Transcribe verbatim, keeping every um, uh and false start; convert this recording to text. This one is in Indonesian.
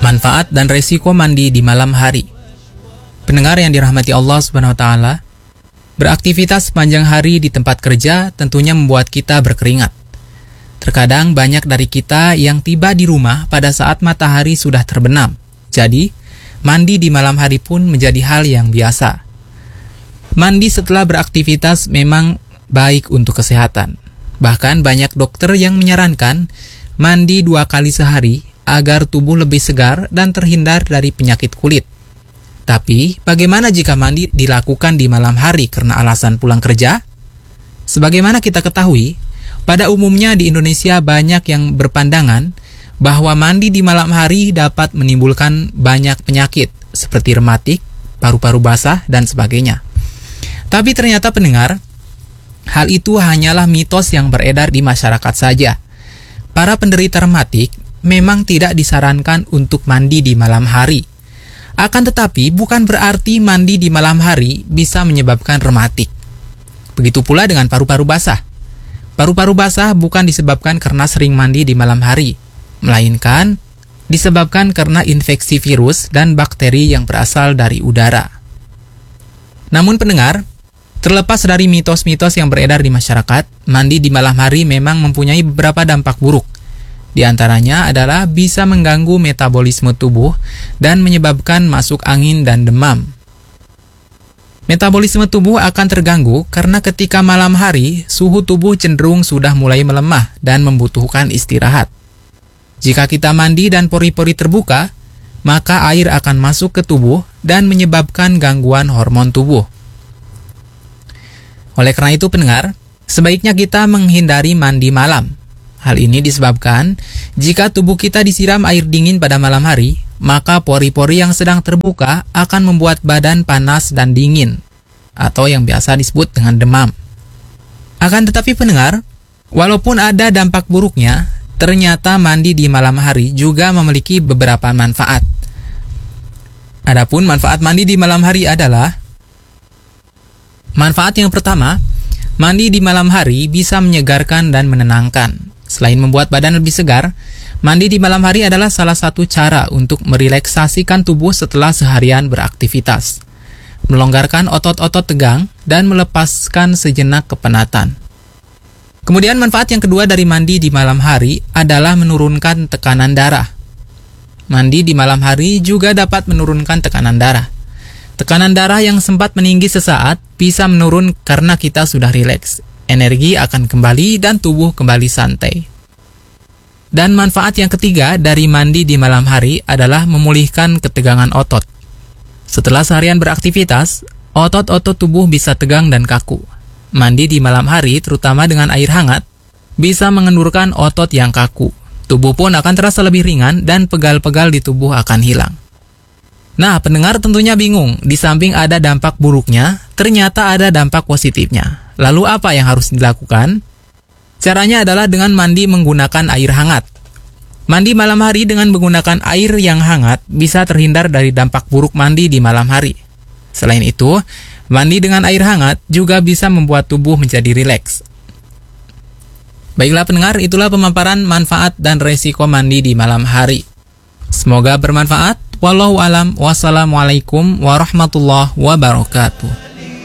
Manfaat dan resiko mandi di malam hari. Pendengar yang dirahmati Allah Subhanahu wa taala, beraktivitas sepanjang hari di tempat kerja tentunya membuat kita berkeringat. Terkadang banyak dari kita yang tiba di rumah pada saat matahari sudah terbenam. Jadi, mandi di malam hari pun menjadi hal yang biasa. Mandi setelah beraktivitas memang baik untuk kesehatan. Bahkan banyak dokter yang menyarankan mandi dua kali sehari agar tubuh lebih segar dan terhindar dari penyakit kulit. Tapi, bagaimana jika mandi dilakukan di malam hari karena alasan pulang kerja? Sebagaimana kita ketahui, pada umumnya di Indonesia banyak yang berpandangan bahwa mandi di malam hari dapat menimbulkan banyak penyakit seperti rematik, paru-paru basah, dan sebagainya. Tapi ternyata pendengar, hal itu hanyalah mitos yang beredar di masyarakat saja. Para penderita rematik memang tidak disarankan untuk mandi di malam hari. Akan tetapi, bukan berarti mandi di malam hari bisa menyebabkan rematik. Begitu pula dengan paru-paru basah. Paru-paru basah bukan disebabkan karena sering mandi di malam hari, melainkan disebabkan karena infeksi virus dan bakteri yang berasal dari udara. Namun pendengar, terlepas dari mitos-mitos yang beredar di masyarakat, mandi di malam hari memang mempunyai beberapa dampak buruk. Di antaranya adalah bisa mengganggu metabolisme tubuh dan menyebabkan masuk angin dan demam. Metabolisme tubuh akan terganggu karena ketika malam hari, suhu tubuh cenderung sudah mulai melemah dan membutuhkan istirahat. Jika kita mandi dan pori-pori terbuka, maka air akan masuk ke tubuh dan menyebabkan gangguan hormon tubuh. Oleh karena itu pendengar, sebaiknya kita menghindari mandi malam. Hal ini disebabkan jika tubuh kita disiram air dingin pada malam hari, maka pori-pori yang sedang terbuka akan membuat badan panas dan dingin, atau yang biasa disebut dengan demam. Akan tetapi pendengar, walaupun ada dampak buruknya, ternyata mandi di malam hari juga memiliki beberapa manfaat. Adapun manfaat mandi di malam hari adalah, manfaat yang pertama, mandi di malam hari bisa menyegarkan dan menenangkan. Selain membuat badan lebih segar, mandi di malam hari adalah salah satu cara untuk merelaksasikan tubuh setelah seharian beraktivitas, melonggarkan otot-otot tegang, dan melepaskan sejenak kepenatan. Kemudian manfaat yang kedua dari mandi di malam hari adalah menurunkan tekanan darah. Mandi di malam hari juga dapat menurunkan tekanan darah. Tekanan darah yang sempat meninggi sesaat bisa menurun karena kita sudah rileks. Energi akan kembali dan tubuh kembali santai. Dan manfaat yang ketiga dari mandi di malam hari adalah memulihkan ketegangan otot. Setelah seharian beraktivitas, otot-otot tubuh bisa tegang dan kaku. Mandi di malam hari, terutama dengan air hangat, bisa mengendurkan otot yang kaku. Tubuh pun akan terasa lebih ringan dan pegal-pegal di tubuh akan hilang. Nah, pendengar tentunya bingung, di samping ada dampak buruknya, ternyata ada dampak positifnya. Lalu apa yang harus dilakukan? Caranya adalah dengan mandi menggunakan air hangat. Mandi malam hari dengan menggunakan air yang hangat bisa terhindar dari dampak buruk mandi di malam hari. Selain itu, mandi dengan air hangat juga bisa membuat tubuh menjadi rileks. Baiklah pendengar, itulah pemaparan manfaat dan resiko mandi di malam hari. Semoga bermanfaat. Wallahu alam. Wassalamualaikum warahmatullahi wabarakatuh.